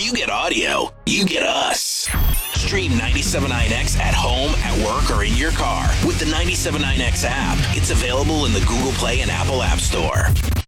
You get audio, you get us. Stream 97.9X at home, at work, or in your car with the 97.9X app. It's available in the Google Play and Apple App Store.